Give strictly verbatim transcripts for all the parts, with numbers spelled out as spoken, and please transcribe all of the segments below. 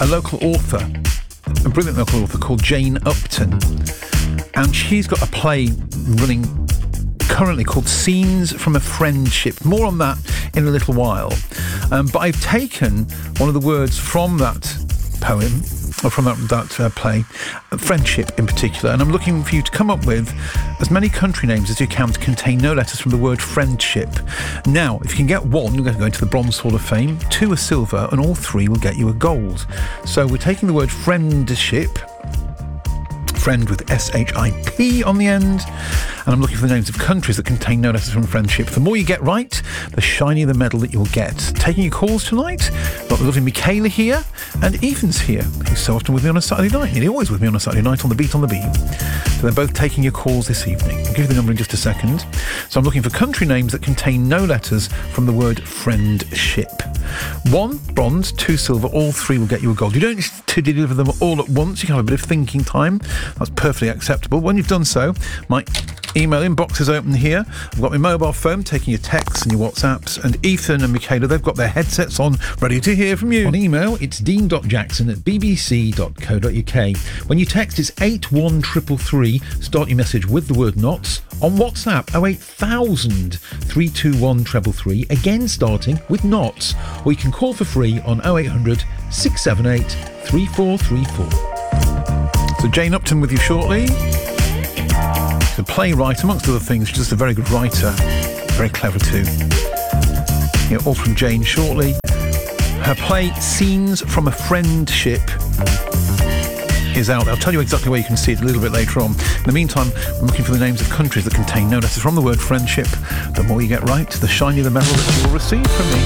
a local author, a brilliant local author called Jane Upton, and she's got a play running currently called Scenes from a Friendship. More on that in a little while. Um, but I've taken one of the words from that poem, or from that, that uh, play, friendship in particular, and I'm looking for you to come up with as many country names as you can to contain no letters from the word friendship. Now, if you can get one, you're going to go into the Bronze Hall of Fame, two a silver, and all three will get you a gold. So we're taking the word friendship, friend with S H I P on the end, and I'm looking for the names of countries that contain no letters from friendship. The more you get right, the shinier the medal that you'll get. Taking your calls tonight, got the lovely Michaela here, and Ethan's here, who's so often with me on a Saturday night, nearly always with me on a Saturday night on the Beat on the Beam. So they're both taking your calls this evening. I'll give you the number in just a second. So I'm looking for country names that contain no letters from the word friendship. One bronze, two silver, all three will get you a gold. You don't need to deliver them all at once. You can have a bit of thinking time. That's perfectly acceptable. When you've done so, my email inbox is open here. I've got my mobile phone taking your texts and your WhatsApps, and Ethan and Michaela, they've got their headsets on, ready to hear from you. On email, it's dean dot jackson at b b c dot co dot u k. When you text, it's eight one three three three. Start your message with the word knots. On WhatsApp, oh eight thousand, three two one three three, again starting with knots. Or you can call for free on oh eight hundred, six seven eight, three four three four. So Jane Upton with you shortly. She's a playwright, amongst other things. She's just a very good writer. Very clever too. Yeah, all from Jane shortly. Her play Scenes from a Friendship is out. I'll tell you exactly where you can see it a little bit later on. In the meantime, I'm looking for the names of countries that contain no letters from the word friendship. The more you get right, the shinier the medal that you will receive from me.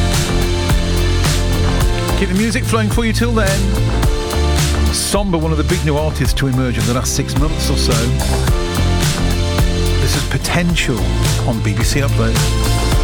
Keep the music flowing for you till then. Somber, one of the big new artists to emerge in the last six months or so. This is Potential on B B C Upload.